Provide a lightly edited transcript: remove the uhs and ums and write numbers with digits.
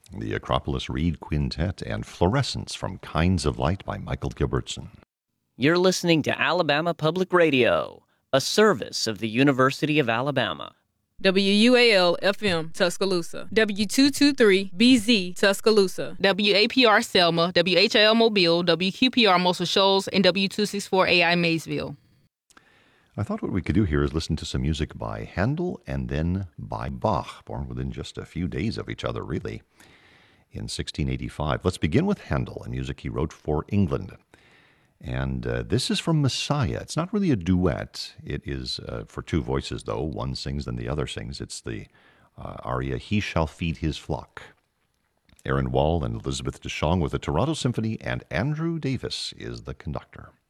The Acropolis Reed Quintet and Fluorescence from Kinds of Light by Michael Gilbertson. You're listening to Alabama Public Radio, a service of the University of Alabama. WUAL-FM, Tuscaloosa. W223-BZ, Tuscaloosa. WAPR Selma, WHIL Mobile, WQPR Muscle Shoals, and W264AI Maysville. I thought what we could do here is listen to some music by Handel and then by Bach, born within just a few days of each other, really, in 1685. Let's begin with Handel and music he wrote for England. And this is from Messiah. It's not really a duet. It is for two voices, though. One sings, then the other sings. It's the aria, He Shall Feed His Flock. Aaron Wall and Elizabeth DeShong with the Toronto Symphony, and Andrew Davis is the conductor.